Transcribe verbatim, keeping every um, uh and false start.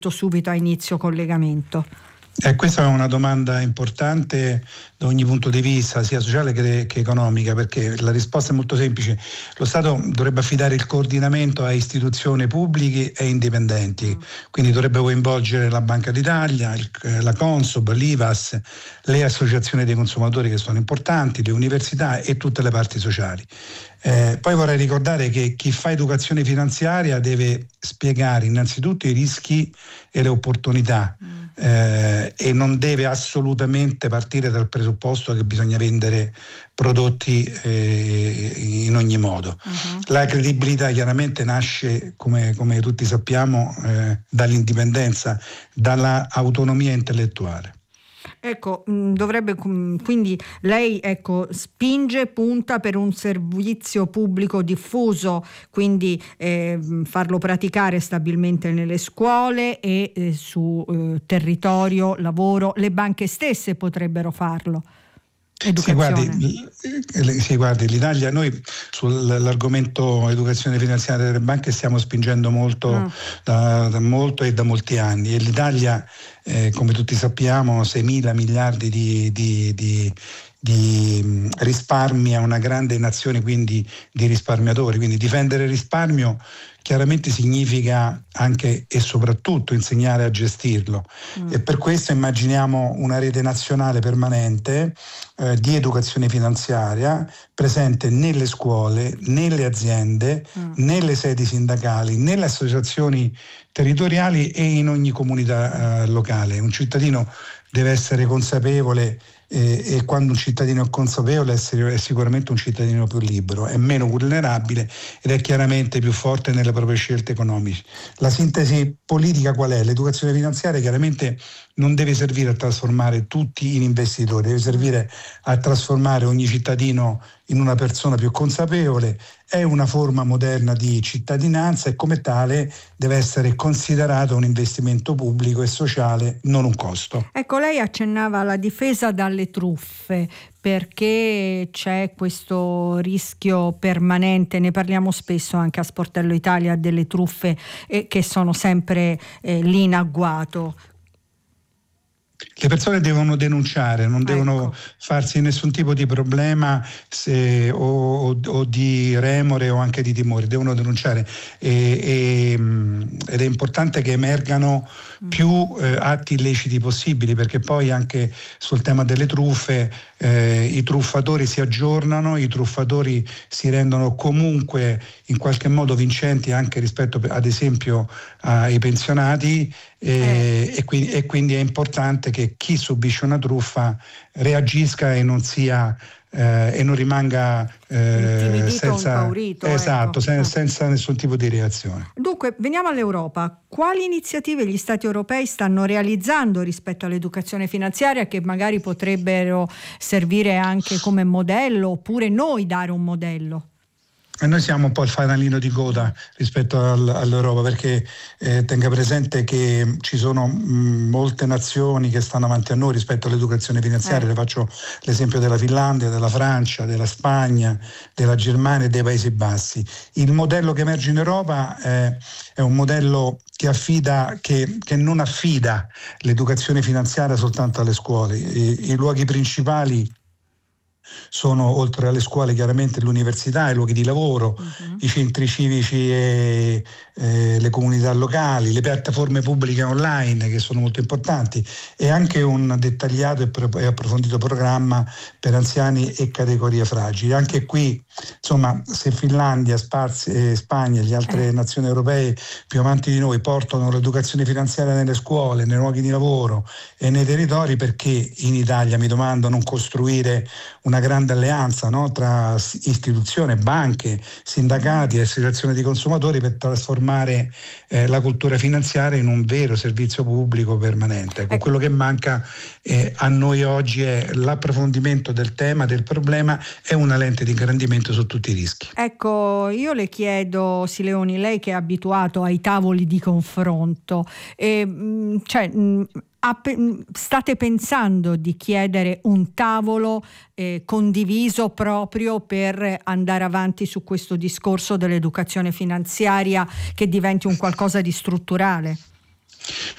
subito a inizio collegamento. Eh, questa è una domanda importante da ogni punto di vista, sia sociale che, che economica, perché la risposta è molto semplice. Lo Stato dovrebbe affidare il coordinamento a istituzioni pubbliche e indipendenti, mm. quindi dovrebbe coinvolgere la Banca d'Italia, il, la Consob, l'I V A S, le associazioni dei consumatori che sono importanti, le università e tutte le parti sociali. Eh, poi vorrei ricordare che chi fa educazione finanziaria deve spiegare innanzitutto i rischi e le opportunità mm. eh, e non deve assolutamente partire dal presupposto che bisogna vendere prodotti eh, in ogni modo. Uh-huh. La credibilità chiaramente nasce, come, come tutti sappiamo, eh, dall'indipendenza, dall'autonomia intellettuale. Ecco, dovrebbe quindi lei ecco spinge, punta per un servizio pubblico diffuso, quindi eh, farlo praticare stabilmente nelle scuole e eh, su eh, territorio, lavoro, le banche stesse potrebbero farlo. Sì guardi, sì, guardi, l'Italia, noi sull'argomento educazione finanziaria delle banche stiamo spingendo molto, mm. da, da molto e da molti anni, e l'Italia, eh, come tutti sappiamo, seimila miliardi di, di, di di risparmi, è una grande nazione quindi di risparmiatori, quindi difendere il risparmio chiaramente significa anche e soprattutto insegnare a gestirlo mm. e per questo immaginiamo una rete nazionale permanente eh, di educazione finanziaria presente nelle scuole, nelle aziende, mm. nelle sedi sindacali, nelle associazioni territoriali e in ogni comunità eh, locale. Un cittadino deve essere consapevole E, e quando un cittadino è consapevole è sicuramente un cittadino più libero, è meno vulnerabile ed è chiaramente più forte nelle proprie scelte economiche. La sintesi politica qual è? L'educazione finanziaria chiaramente non deve servire a trasformare tutti in investitori, deve servire a trasformare ogni cittadino in una persona più consapevole, è una forma moderna di cittadinanza e come tale deve essere considerato un investimento pubblico e sociale, non un costo. Ecco, lei accennava alla difesa dalle truffe, perché c'è questo rischio permanente, ne parliamo spesso anche a Sportello Italia, delle truffe eh, che sono sempre eh, lì in agguato. Le persone devono denunciare, non devono ecco. farsi nessun tipo di problema se, o, o, o di remore o anche di timore, devono denunciare e, e, ed è importante che emergano più eh, atti illeciti possibili, perché poi anche sul tema delle truffe eh, i truffatori si aggiornano, i truffatori si rendono comunque in qualche modo vincenti anche rispetto ad esempio ai pensionati e, eh. e, quindi, e quindi è importante che chi subisce una truffa reagisca e non sia eh, e non rimanga eh, senza, impaurito, esatto, ecco. sen, senza nessun tipo di reazione. Dunque, veniamo all'Europa. Quali iniziative gli Stati europei stanno realizzando rispetto all'educazione finanziaria che magari potrebbero servire anche come modello, oppure noi dare un modello? E noi siamo un po' il fanalino di coda rispetto al, all'Europa, perché eh, tenga presente che ci sono mh, molte nazioni che stanno avanti a noi rispetto all'educazione finanziaria. Eh. Le faccio l'esempio della Finlandia, della Francia, della Spagna, della Germania e dei Paesi Bassi. Il modello che emerge in Europa eh, è un modello che affida, che, che non affida l'educazione finanziaria soltanto alle scuole. I, i luoghi principali sono, oltre alle scuole, chiaramente l'università, i luoghi di lavoro, uh-huh. i centri civici e eh, le comunità locali, le piattaforme pubbliche online che sono molto importanti e anche un dettagliato e approfondito programma per anziani e categorie fragili. Anche qui, insomma, se Finlandia, Spazio, eh, Spagna e le altre eh. nazioni europee più avanti di noi portano l'educazione finanziaria nelle scuole, nei luoghi di lavoro e nei territori, perché in Italia, mi domando, non costruire una grande alleanza, no, tra istituzioni, banche, sindacati e associazioni di consumatori per trasformare eh, la cultura finanziaria in un vero servizio pubblico permanente. Ecco, quello che manca eh, a noi oggi è l'approfondimento del tema, del problema e una lente di ingrandimento su tutti i rischi. Ecco, io le chiedo, Sileoni, lei che è abituato ai tavoli di confronto, eh, cioè mh, state pensando di chiedere un tavolo eh, condiviso proprio per andare avanti su questo discorso dell'educazione finanziaria che diventi un qualcosa di strutturale?